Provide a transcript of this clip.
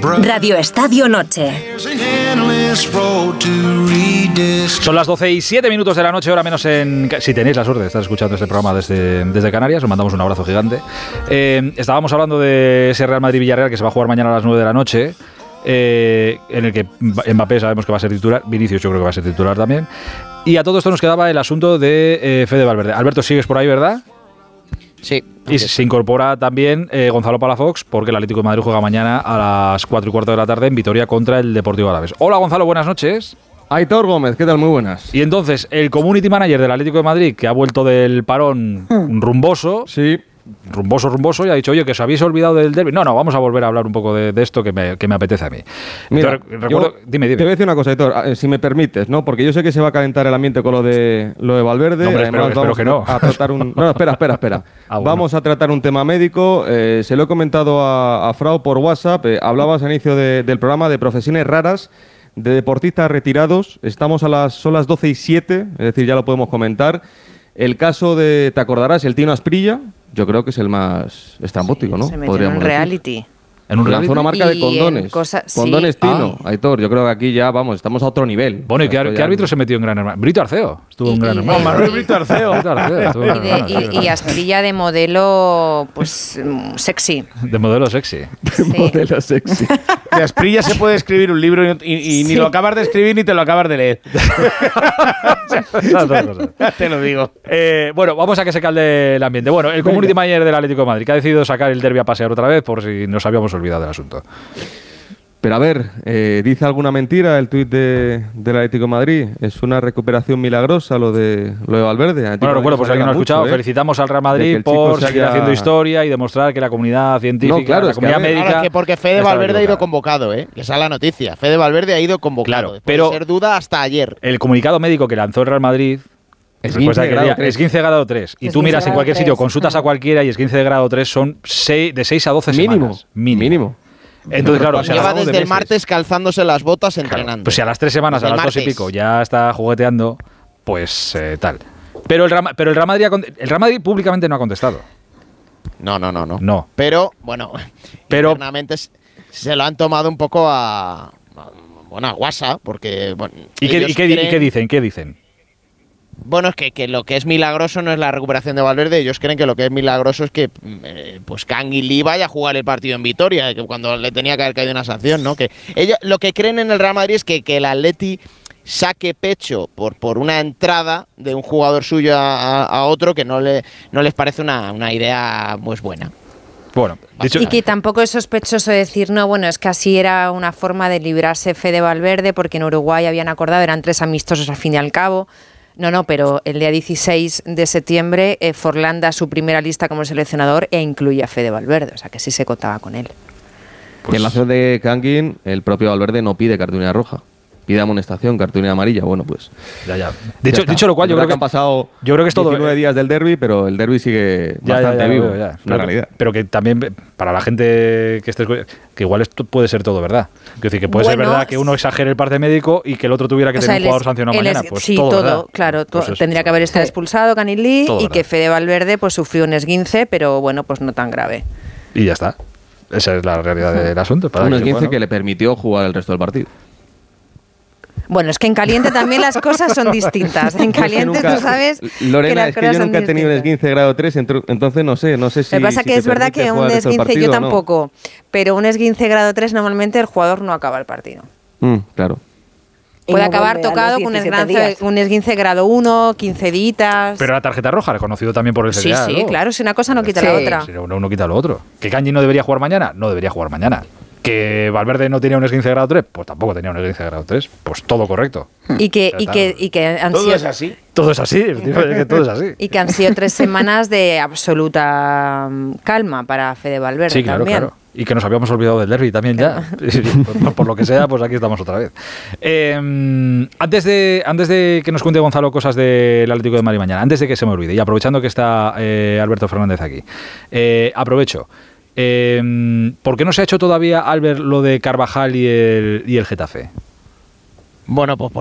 Radio Estadio Noche. Son las 12:07 de la noche, hora menos si tenéis la suerte de estar escuchando este programa desde Canarias, os mandamos un abrazo gigante. Estábamos hablando de ese Real Madrid-Villarreal que se va a jugar mañana a las 9 de la noche, en el que Mbappé sabemos que va a ser titular, Vinicius yo creo que va a ser titular también. Y a todo esto nos quedaba el asunto de Fede Valverde. Alberto, sigues por ahí, ¿verdad? Sí. Y se incorpora también Gonzalo Palafox, porque el Atlético de Madrid juega mañana a las 4:15 de la tarde en Vitoria contra el Deportivo Alavés. Hola Gonzalo, buenas noches. Aitor Gómez, ¿qué tal? Muy buenas. Y entonces, el community manager del Atlético de Madrid, que ha vuelto del parón rumboso, sí, rumboso, y ha dicho, oye, que os habéis olvidado del derbi. No, vamos a volver a hablar un poco de esto que me apetece a mí. Mira, recuerdo, dime. Te voy a decir una cosa, Aitor, si me permites, ¿no? Porque yo sé que se va a calentar el ambiente con lo de Valverde. No, hombre, espero que no. A tratar espera. Bueno. Vamos a tratar un tema médico. Se lo he comentado a Frau por WhatsApp. Hablabas al inicio del programa de profesiones raras, de deportistas retirados. Son las 12:07, es decir, ya lo podemos comentar. El caso de, ¿te acordarás? El Tino Asprilla, yo creo que es el más estrambótico, ¿no? Se metió en un reality. Lanzó una marca de condones. Condones Tino, Aitor. Yo creo que aquí ya, estamos a otro nivel. Bueno, ¿y qué árbitro se metió en Gran Hermano? Brito Arceo estuvo en Gran Hermano. Manuel Brito Arceo. Y Asprilla de modelo, pues, sexy. De modelo sexy. Modelo sexy. De Asprilla se puede escribir un libro y ni lo acabas de escribir ni te lo acabas de leer. Te lo digo. Bueno, vamos a que se calde el ambiente. Bueno, el community manager del Atlético de Madrid, que ha decidido sacar el derbi a pasear otra vez, por si nos habíamos olvidado del asunto. Pero a ver, ¿dice alguna mentira el tuit del Atlético de Madrid? ¿Es una recuperación milagrosa lo de Valverde? Bueno, recuerdo, por si alguien no ha escuchado, felicitamos al Real Madrid por seguir haciendo historia y demostrar que la comunidad científica, la comunidad médica... Claro, que porque Fede Valverde ha ido convocado, que esa es la noticia. Fede Valverde ha ido convocado. Claro, pero puede ser duda hasta ayer. El comunicado médico que lanzó el Real Madrid... Es 15 de grado 3. Y tú miras en cualquier sitio, consultas a cualquiera y es 15 de grado 3 son de 6 a 12 semanas. Mínimo. Entonces, claro, lleva desde el martes calzándose las botas entrenando. Pues si a las 3 semanas, a las 2 y pico, ya está jugueteando, pues tal. Pero el Real Madrid públicamente no ha contestado. No. Pero, bueno, internamente se lo han tomado un poco a guasa, porque... Bueno, ¿Y qué dicen? Bueno, es que lo que es milagroso no es la recuperación de Valverde. Ellos creen que lo que es milagroso es que pues Kangin Lee vaya a jugar el partido en Vitoria, que cuando le tenía que haber caído una sanción, ¿no? Que ellos lo que creen en el Real Madrid es que el Atleti saque pecho por una entrada de un jugador suyo a otro que no les parece una idea pues buena. Bueno, y que tampoco es sospechoso decir, no, bueno, es que así era una forma de librarse Fede Valverde, porque en Uruguay habían acordado, eran 3 amistosos al fin y al cabo. No, pero el día 16 de septiembre Forlán da su primera lista como seleccionador e incluye a Fede Valverde, o sea que sí se contaba con él. Pues en la acción de Kangin, el propio Valverde no pide cartulina roja, pide amonestación, cartulina amarilla. Bueno, pues ya. Dicho lo cual, yo creo que han pasado 19 días del derbi, pero el derbi sigue bastante vivo. Es una realidad. Pero que también, para la gente que esté, que igual esto puede ser todo verdad. Es decir, que puede ser verdad que uno exagere el parte médico y que el otro tuviera que tener un jugador sancionado mañana. Pues sí, todo claro. Pues tendría que haber estado expulsado Kangin Lee y que Fede Valverde pues sufrió un esguince, pero bueno, pues no tan grave. Y ya está. Esa es la realidad del asunto. Un esguince que le permitió jugar el resto del partido. Bueno, es que en caliente también las cosas son distintas. En caliente tú sabes, Lorena, es que yo nunca he tenido un esguince de grado 3, entonces no sé si... Lo que pasa es que es verdad que un esguince yo tampoco, pero un esguince grado 3 normalmente el jugador no acaba el partido. Claro. Puede acabar tocado con un esguince grado 1, 15 días. Pero la tarjeta roja, reconocido también por el CDA. Sí, claro, si una cosa no quita la otra. Si uno quita lo otro. ¿Que Kangin no debería jugar mañana? No debería jugar mañana. ¿Que Valverde no tenía un esguince de grado 3? Pues tampoco tenía un esguince de grado 3. Pues todo correcto. Y que han todo sido, es así. Todo es así, que todo es así. Y que han sido 3 semanas de absoluta calma para Fede Valverde. Sí, claro, también. claro. Y que nos habíamos olvidado del derbi también ya. Por lo que sea, pues aquí estamos otra vez. Antes de que nos cuente Gonzalo cosas del Atlético de Madrid mañana, antes de que se me olvide, y aprovechando que está Alberto Fernández aquí, aprovecho. ¿Por qué no se ha hecho todavía, Albert, lo de Carvajal y el Getafe? Bueno, pues